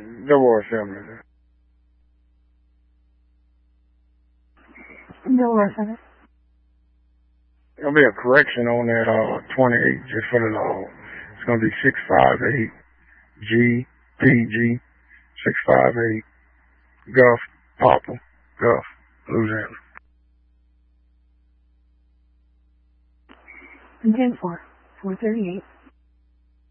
There was something. Delaware Center. There'll be a correction on that 28 just for the law. It's going to be 658 GPG 658 Gulf Papa Gulf Louisiana. 10-4 438.